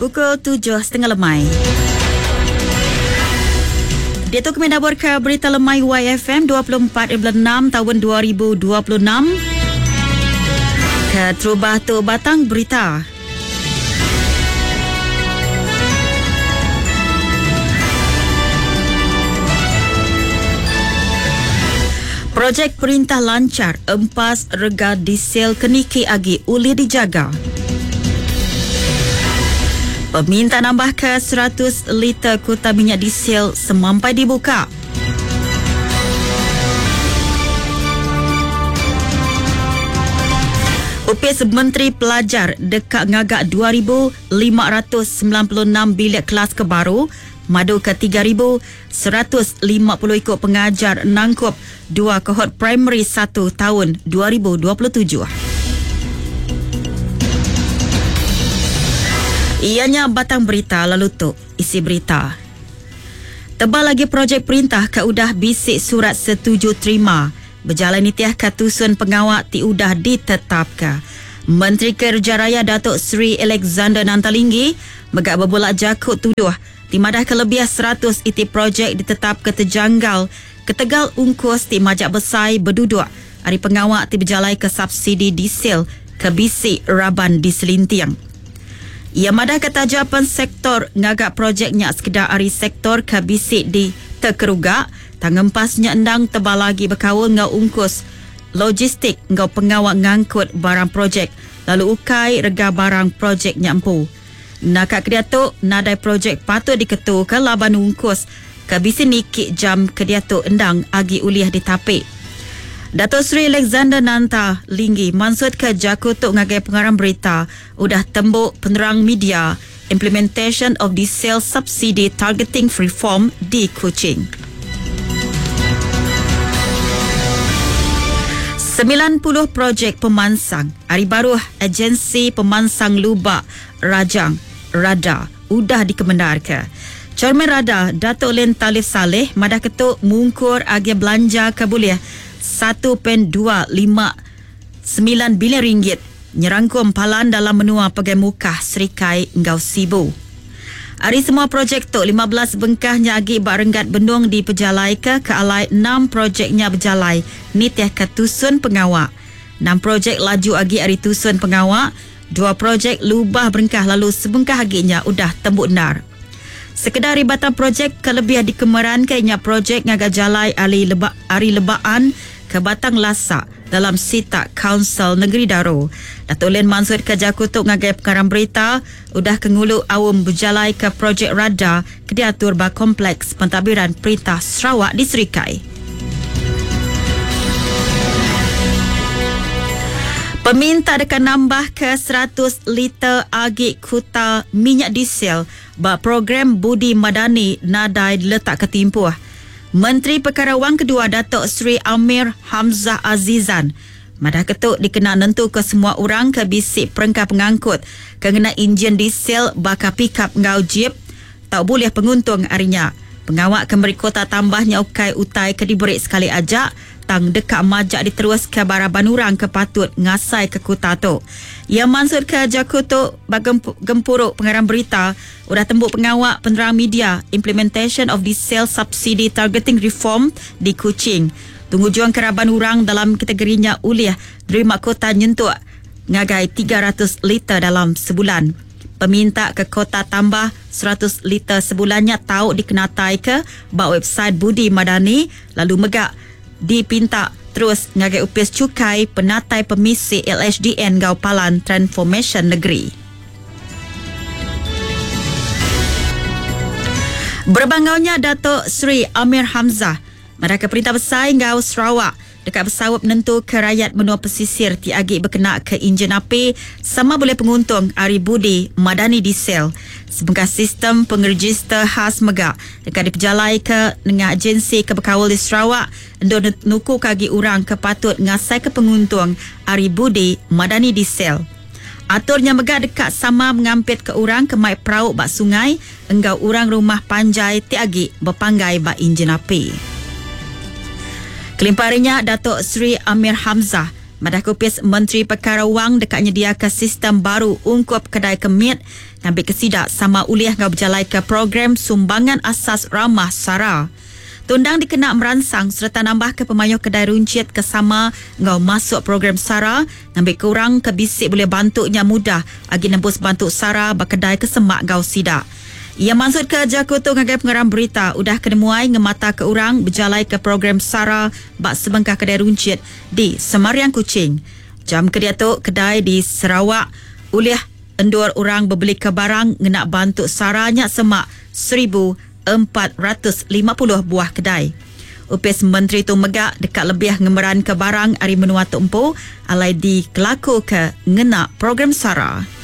Pukul 7.30 lemai. Datuk Kemendabur ke Berita Lemai YFM 24/6 tahun 2026. Ke Terubah tu Batang Berita. Projek perintah lancar, empas rega diesel keniki agi ulih dijaga. Peminta nambah ke 100 liter kuota minyak diesel semampai dibuka. UPS Menteri Pelajar dekat ngagak 2,596 bilik kelas kebaru, madu ke 3,150 ikut pengajar nangkup 2 kohort primary 1 tahun 2027. Ianya batang berita lalu tu isi berita. Tebal lagi projek perintah ke udah bisik surat setuju terima. Berjalan nitiah katusun pengawak ti udah ditetapkan. Menteri Kerja Raya Datuk Seri Alexander Nantalinggi megak berbolak jakut tuduh ti madah kelebihan 100 iti projek ditetap ketejanggal ketegal ungkus ti majak besai berduduk hari pengawak ti berjalai ke subsidi diesel ke bisik Raban di Selintiang. Ia madah ketajapan sektor ngagak projeknya sekedar hari sektor ke bisik di terkerugak tangempasnya endang tebal lagi berkawal ngau ungkus logistik ngau pengawak ngangkut barang projek lalu ukai rega barang projeknya empu. Nakak kediatuk nadai projek patut diketukan laban ungkus ke bisik nikik jam kediatuk endang agi uliah ditapik. Datuk Seri Alexander Nantalinggi maksud ke Jakutuk ngagai pengarang berita udah tembuk penerang media implementation of diesel subsidy targeting reform di Kuching. 90 projek pemansang hari baru agensi pemansang lubak Rajang Rada udah dikemendarkan. Chairman Rada Datuk Len Talif Saleh madah ketuk mungkur agi belanja kebuliah 1.259 bilion ringgit nyerangkum palan dalam menua pegai mukah Serikai Ngau Sibu. Hari semua projek tu 15 bengkahnya agi bak renggat bendung di pejalai ke alai 6 projeknya berjalai nitiah ke tusun pengawak. 6 projek laju agi hari tusun pengawak, 2 projek lubah berengkah lalu sebengkah aginya udah tembuk nar. Sekedar ribatan projek kelebihan dikemeran kainya projek ngagak jalai hari lebaan ke Batang Lasak dalam Sitak Kaunsil Negeri Daro. Datuk Len Mansud ke Jakutuk ngagai pengarang berita udah kengulu awam berjalai ke projek rada ke diatur ba kompleks pentadbiran perintah Sarawak di Serikai. Peminta dekat nambah ke 100 liter agi kuota minyak diesel ba program Budi Madani nadai letak ketimpuh. Menteri Perkara Wang Kedua Datuk Seri Amir Hamzah Azizan madah ketuk dikena nentu ke semua orang ke bisik perengkah pengangkut kena enjin diesel bakal pick-up ngau jeep tak boleh penguntung harinya. Pengawak kemberi kota tambahnya ukai utai ke diberi sekali ajak tang dekat majak diterus ke baraban orang ke patut ngasai ke kota tu. Ia maksud ke Jakutuk gempuruk pengarang berita udah tembuk pengawak penerang media implementation of diesel subsidy targeting reform di Kuching. Tunggu juang keraban orang dalam kategorinya uliah terima kota nyentuk ngagai 300 liter dalam sebulan. Peminta ke kota tambah 100 liter sebulannya tahu dikenatai ke bak website Budi Madani lalu megak dipinta terus ngagai UPS Cukai penatai pemisi LHDN Gau Palan Transformation Negeri. Berbangaunya Datuk Seri Amir Hamzah mereka perintah besar Gau Sarawak dekat bersawap menentu ke rakyat menua pesisir ti agi berkena ke enjin api sama boleh penguntung hari Budi Madani diesel sebengkah sistem pengeregister khas megak dekat diperjalai ke dengan agensi keberkawal di Sarawak endo nuku kagi orang ke patut ngasai ke penguntung hari Budi Madani diesel. Aturnya megak dekat sama mengampit ke orang ke mai perauk bak sungai enggau orang rumah panjai ti agi berpanggai bak enjin api. Kelimparinya Datuk Seri Amir Hamzah Madah Kupis Menteri Perkara Wang dekat nyediakan sistem baru ungkup kedai kemit ngambil kesidak sama uliah ngau berjalai ke program sumbangan asas ramah sara. Tundang dikenak meransang serta nambah ke pemayuh kedai runcit kesama ngau masuk program SARA ngambil kurang ke bisik boleh bantuknya mudah agi nembus bantuk SARA berkedai kesemak ngau sidak. Ia maksud ke Jakutu ngagai pengarang berita udah kena muai ngemata ke orang berjalai ke program SARA bak sebengkah kedai runcit di Semariang Kuching. Jam kedia tu kedai di Sarawak uliah endur orang berbeli ke barang ngenak bantuk SARA nyak semak 1,450 buah kedai. Upis Menteri tu megak dekat lebih ngemeran ke barang hari menua tumpu alai di kelaku ke ngenak program SARA.